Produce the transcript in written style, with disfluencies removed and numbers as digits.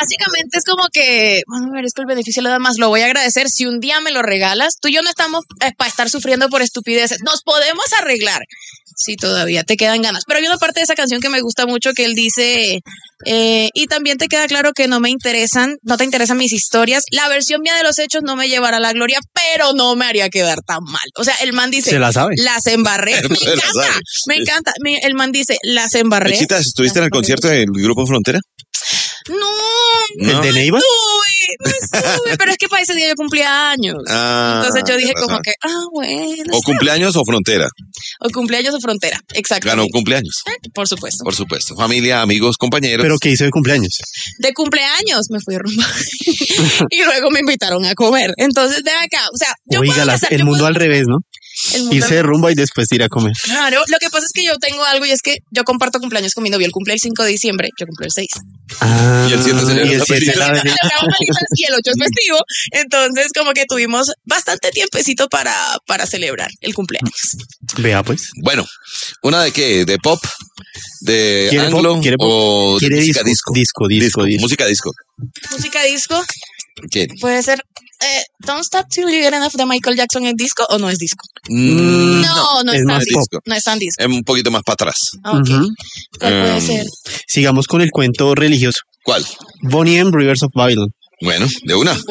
básicamente es como que, bueno, merezco el beneficio de la duda, más lo voy a agradecer si un día me lo regalas. Tú y yo no estamos para estar sufriendo por estupideces. Nos podemos arreglar si todavía te quedan ganas. Pero hay una parte de esa canción que me gusta mucho que él dice, y también te queda claro que no te interesan mis historias. La versión mía de los hechos no me llevará a la gloria, pero no me haría quedar tan mal. O sea, el man dice, ¿se la sabe? las embarré. Me encanta. El man dice, las embarré. Mechita, ¿estuviste en el concierto del Grupo Frontera? No. ¿El de Neiva? No estuve, pero es que para ese día yo cumplía años. Entonces yo dije como que, bueno. O cumpleaños o Frontera. O cumpleaños o Frontera, exacto. Ganó cumpleaños. Por supuesto. Por supuesto. Familia, amigos, compañeros. ¿Pero qué hizo de cumpleaños? De cumpleaños me fui a rumba. Y luego me invitaron a comer. Entonces, ven acá. O sea, Oiga, el mundo al revés, ¿no? Irse de rumba y después ir a comer. Claro, lo que pasa es que yo tengo algo y es que yo comparto cumpleaños con mi novio. Él cumple el 5 de diciembre, yo cumplo el 6. Y el 7 celebra la felicidad. Y el 8 es festivo. Entonces, como que tuvimos bastante tiempecito para celebrar el cumpleaños. Vea, pues. Bueno, ¿una de qué? ¿De pop? ¿De anglo? ¿O de música disco? Disco. Música disco. Música disco. ¿Qué? Puede ser Don't Stop Till You Get Enough de Michael Jackson. ¿Es disco o no es disco? No es tan disco. No es tan disco. Es un poquito más para atrás. Ok. ¿Cuál puede ser? Sigamos con el cuento religioso. ¿Cuál? Bonnie and Rivers of Babylon. Bueno, de una.